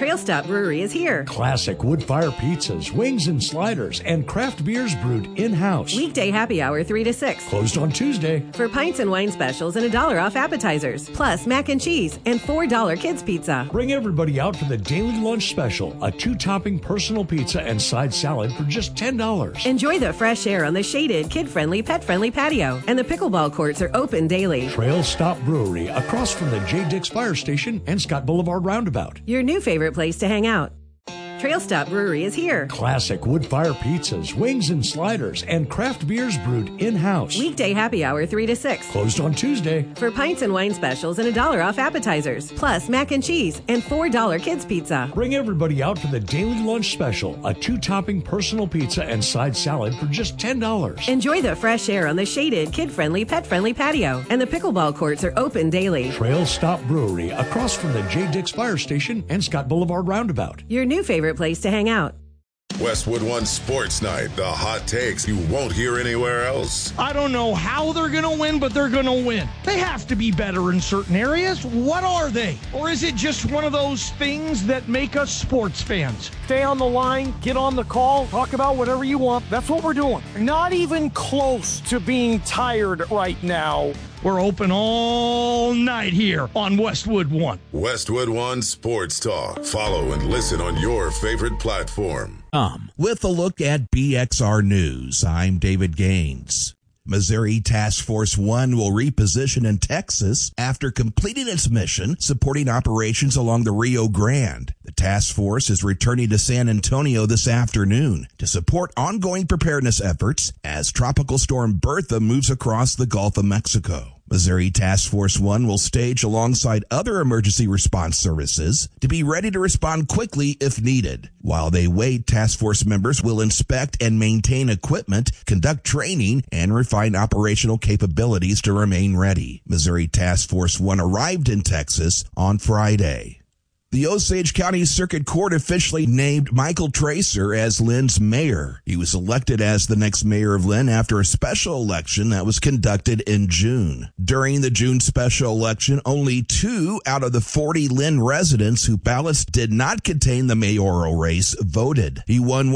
Trail Stop Brewery is here. Classic wood-fire pizzas, wings and sliders, and craft beers brewed in-house. Weekday happy hour 3 to 6. Closed on Tuesday. For pints and wine specials and $1 off appetizers. Plus mac and cheese and $4 kids pizza. Bring everybody out for the daily lunch special. A 2-topping personal pizza and side salad for just $10. Enjoy the fresh air on the shaded, kid-friendly, pet-friendly patio. And the pickleball courts are open daily. Trail Stop Brewery, across from the J. Dix Fire Station and Scott Boulevard Roundabout. Your new favorite place to hang out. Trail Stop Brewery is here. Classic wood-fire pizzas, wings and sliders, and craft beers brewed in-house. Weekday happy hour 3 to 6. Closed on Tuesday. For pints and wine specials and $1 off appetizers. Plus mac and cheese and $4 kids pizza. Bring everybody out for the daily lunch special. A 2-topping personal pizza and side salad for just $10. Enjoy the fresh air on the shaded, kid-friendly, pet-friendly patio. And the pickleball courts are open daily. Trail Stop Brewery, across from the J. Dix Fire Station and Scott Boulevard Roundabout. Your new favorite place to hang out. Westwood One Sports Night. The hot takes you won't hear anywhere else. I don't know how they're going to win, but they're going to win. They have to be better in certain areas. What are they? Or is it just one of those things that make us sports fans? Stay on the line, get on the call, talk about whatever you want. That's what we're doing. Not even close to being tired right now. We're open all night here on Westwood One. Westwood One Sports Talk. Follow and listen on your favorite platform. With a look at BXR News, I'm David Gaines. Missouri Task Force 1 will reposition in Texas after completing its mission supporting operations along the Rio Grande. The task force is returning to San Antonio this afternoon to support ongoing preparedness efforts as Tropical Storm Bertha moves across the Gulf of Mexico. Missouri Task Force 1 will stage alongside other emergency response services to be ready to respond quickly if needed. While they wait, task force members will inspect and maintain equipment, conduct training, and refine operational capabilities to remain ready. Missouri Task Force 1 arrived in Texas on Friday. The Osage County Circuit Court officially named Michael Tracer as Lynn's mayor. He was elected as the next mayor of Lynn after a special election that was conducted in June. During the June special election, only 2 out of the 40 Lynn residents whose ballots did not contain the mayoral race voted. He won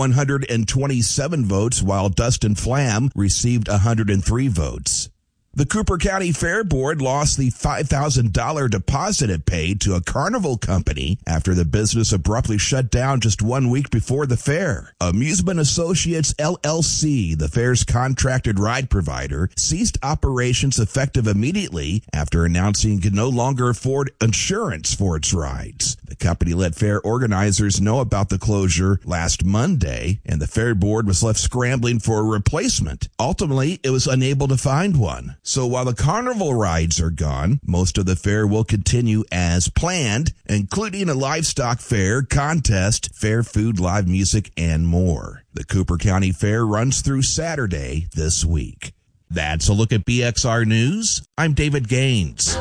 127 votes, while Dustin Flam received 103 votes. The Cooper County Fair Board lost the $5,000 deposit it paid to a carnival company after the business abruptly shut down just 1 week before the fair. Amusement Associates LLC, the fair's contracted ride provider, ceased operations effective immediately after announcing it could no longer afford insurance for its rides. The company let fair organizers know about the closure last Monday, and the Fair Board was left scrambling for a replacement. Ultimately, it was unable to find one. So while the carnival rides are gone, most of the fair will continue as planned, including a livestock fair, contest, fair food, live music, and more. The Cooper County Fair runs through Saturday this week. That's a look at BXR News. I'm David Gaines.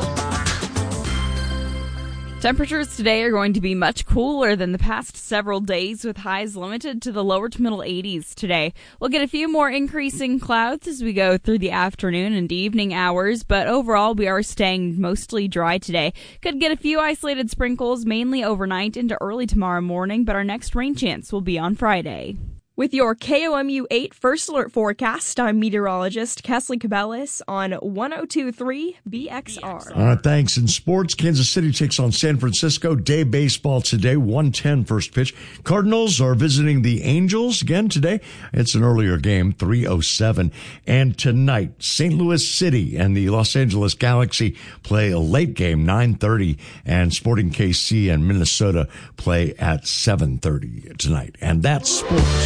Temperatures today are going to be much cooler than the past several days, with highs limited to the lower to middle 80s today. We'll get a few more increasing clouds as we go through the afternoon and evening hours, but overall we are staying mostly dry today. Could get a few isolated sprinkles mainly overnight into early tomorrow morning, but our next rain chance will be on Friday. With your KOMU 8 First Alert forecast, I'm meteorologist Kesley Cabellis on 102.3 BXR. All right, thanks. In sports, Kansas City takes on San Francisco. Day baseball today, 1:10 first pitch. Cardinals are visiting the Angels again today. It's an earlier game, 3:07. And tonight, St. Louis City and the Los Angeles Galaxy play a late game, 9:30. And Sporting KC and Minnesota play at 7:30 tonight. And that's sports.